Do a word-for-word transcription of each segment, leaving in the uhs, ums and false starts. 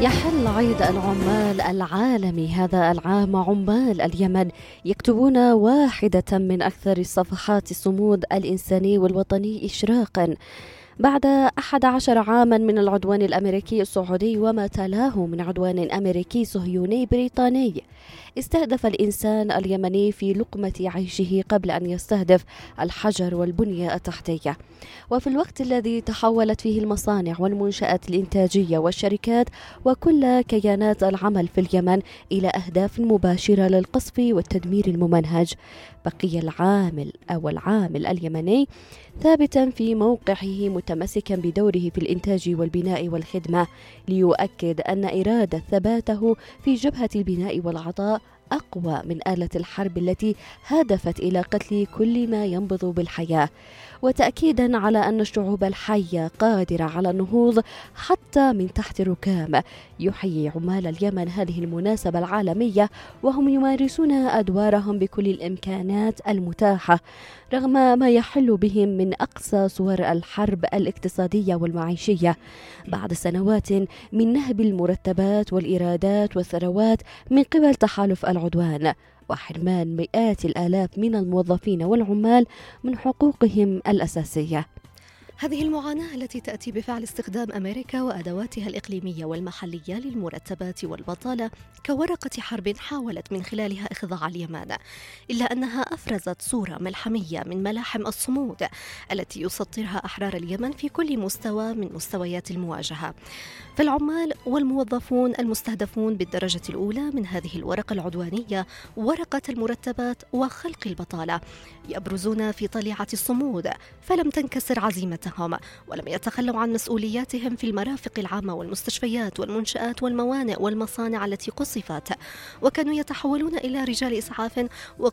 يحل عيد العمال العالمي هذا العام. عمال اليمن يكتبون واحدة من أكثر الصفحات الصمود الإنساني والوطني إشراقاً بعد أحد عشر عاما من العدوان الأمريكي السعودي وما تلاه من عدوان أمريكي صهيوني بريطاني. استهدف الإنسان اليمني في لقمة عيشه قبل أن يستهدف الحجر والبنية التحتية. وفي الوقت الذي تحولت فيه المصانع والمنشآت الإنتاجية والشركات وكل كيانات العمل في اليمن إلى أهداف مباشرة للقصف والتدمير الممنهج، بقي العامل أو العامل اليمني ثابتا في موقعه متمسكا بدوره في الإنتاج والبناء والخدمة، ليؤكد أن إرادة ثباته في جبهة البناء والعطاء أقوى من آلة الحرب التي هدفت إلى قتل كل ما ينبض بالحياة، وتأكيدا على أن الشعوب الحية قادرة على النهوض حتى من تحت الركام. يحيي عمال اليمن هذه المناسبة العالمية وهم يمارسون أدوارهم بكل الإمكانات المتاحة رغم ما يحل بهم من أقصى صور الحرب الاقتصادية والمعيشية، بعد سنوات من نهب المرتبات والإيرادات والثروات من قبل تحالف العدوان، وحرمان مئات الآلاف من الموظفين والعمال من حقوقهم الأساسية. هذه المعاناة التي تأتي بفعل استخدام أمريكا وأدواتها الإقليمية والمحلية للمرتبات والبطالة كورقة حرب حاولت من خلالها إخضاع اليمن، إلا أنها أفرزت صورة ملحمية من ملاحم الصمود التي يسطرها أحرار اليمن في كل مستوى من مستويات المواجهة. فالعمال والموظفون المستهدفون بالدرجة الأولى من هذه الورقة العدوانية، ورقة المرتبات وخلق البطالة، يبرزون في طليعة الصمود، فلم تنكسر عزيمتهم ولم يتخلوا عن مسؤولياتهم في المرافق العامة والمستشفيات والمنشآت والموانئ والمصانع التي قصفت، وكانوا يتحولون إلى رجال إسعاف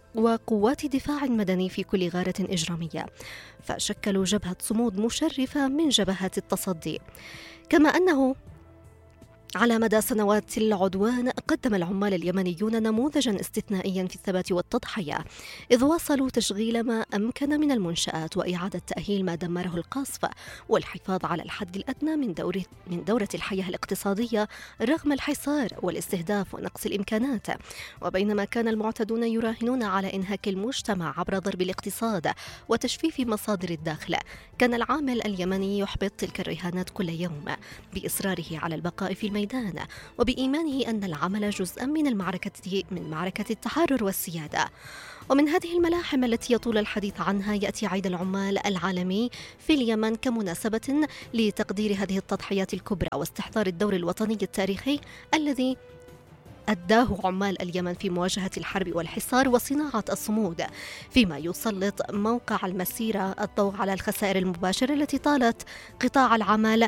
وقوات دفاع مدني في كل غارة إجرامية، فشكلوا جبهة صمود مشرفة من جبهات التصدي. كما أنه على مدى سنوات العدوان قدم العمال اليمنيون نموذجا استثنائيا في الثبات والتضحية، إذ واصلوا تشغيل ما أمكن من المنشآت وإعادة تأهيل ما دمره القصف والحفاظ على الحد الأدنى من دورة, من دورة الحياة الاقتصادية رغم الحصار والاستهداف ونقص الإمكانات. وبينما كان المعتدون يراهنون على إنهاك المجتمع عبر ضرب الاقتصاد وتجفيف مصادر الدخل، كان العامل اليمني يحبط تلك الرهانات كل يوم بإصراره على البقاء في الميدان وبإيمانه أن العمل جزءا من المعركة من معركة التحرر والسيادة. ومن هذه الملاحم التي يطول الحديث عنها يأتي عيد العمال العالمي في اليمن كمناسبة لتقدير هذه التضحيات الكبرى واستحضار الدور الوطني التاريخي الذي أداه عمال اليمن في مواجهة الحرب والحصار وصناعة الصمود، فيما يسلط موقع المسيرة الضوء على الخسائر المباشرة التي طالت قطاع العمل،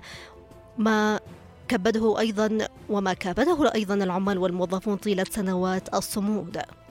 ما كبده أيضا وما كابده أيضا العمال والموظفون طيلة سنوات الصمود.